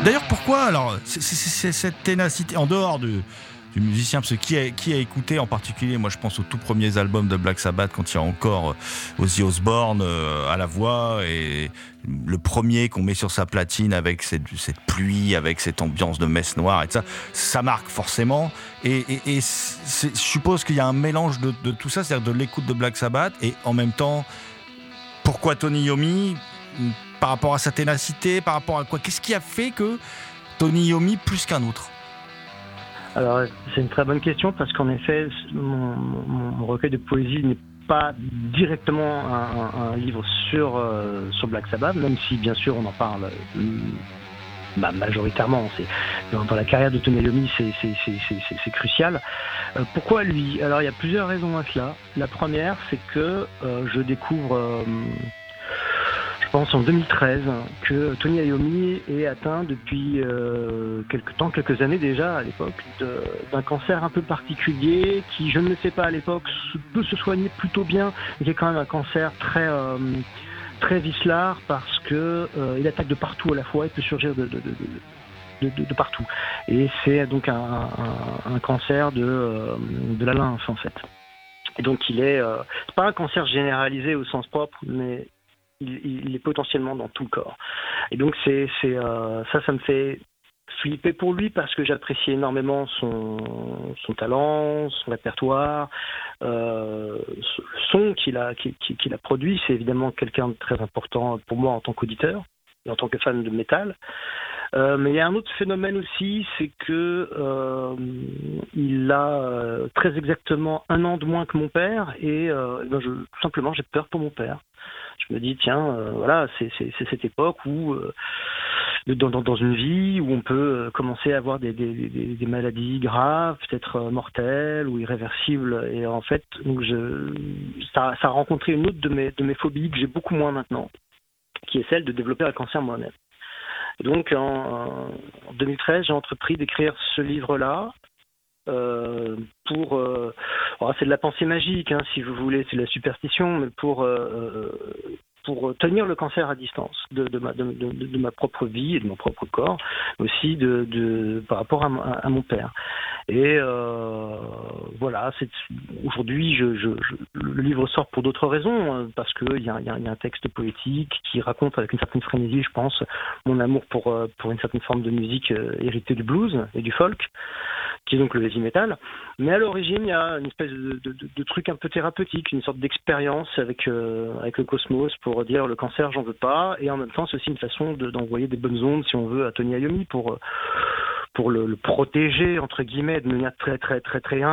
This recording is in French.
D'ailleurs, pourquoi alors c'est cette ténacité en dehors du musicien, parce que qui a écouté en particulier, moi je pense aux tout premiers albums de Black Sabbath quand il y a encore Ozzy Osbourne à la voix, et le premier qu'on met sur sa platine avec cette pluie, avec cette ambiance de messe noire et ça marque forcément, et je suppose qu'il y a un mélange de tout ça, c'est-à-dire de l'écoute de Black Sabbath et en même temps, pourquoi Tony Iommi par rapport à sa ténacité, par rapport à quoi, qu'est-ce qui a fait que Tony Iommi plus qu'un autre? Alors, c'est une très bonne question parce qu'en effet, mon recueil de poésie n'est pas directement un livre sur Black Sabbath, même si bien sûr on en parle majoritairement. Dans la carrière de Tony Iommi, c'est crucial. Pourquoi lui? Alors, il y a plusieurs raisons à cela. La première, c'est que je découvre... je pense en 2013 que Tony Iommi est atteint depuis quelques années déjà à l'époque, d'un cancer un peu particulier qui, je ne le sais pas à l'époque, peut se soigner plutôt bien, mais qui est quand même un cancer très vicelard parce que il attaque de partout à la fois, il peut surgir de partout. Et c'est donc un cancer de la lymphe en fait. Et donc c'est pas un cancer généralisé au sens propre, mais il est potentiellement dans tout le corps. Et donc ça me fait flipper pour lui parce que j'apprécie énormément son talent, son répertoire, le son qu'il a produit. C'est évidemment quelqu'un de très important pour moi en tant qu'auditeur et en tant que fan de métal. Mais il y a un autre phénomène aussi, c'est que il a très exactement 1 an de moins que mon père, et tout simplement j'ai peur pour mon père. Je me dis tiens, voilà, c'est cette époque où dans une vie où on peut commencer à avoir des maladies graves, peut-être mortelles ou irréversibles, et en fait donc ça a rencontré une autre de mes phobies que j'ai beaucoup moins maintenant, qui est celle de développer un cancer moi-même. Et donc en 2013, j'ai entrepris d'écrire ce livre-là c'est de la pensée magique, hein, si vous voulez, c'est de la superstition, mais pour tenir le cancer à distance de ma propre vie et de mon propre corps, aussi par rapport à mon père. Et voilà, aujourd'hui, le livre sort pour d'autres raisons, parce qu'il y a un texte poétique qui raconte avec une certaine frénésie, je pense, mon amour pour une certaine forme de musique héritée du blues et du folk, qui est donc le heavy metal. Mais à l'origine, il y a une espèce de truc un peu thérapeutique, une sorte d'expérience avec le cosmos pour dire le cancer, j'en veux pas, et en même temps, c'est aussi une façon d'envoyer des bonnes ondes, si on veut, à Tony Iommi pour le protéger, entre guillemets, de manière très, très, très, très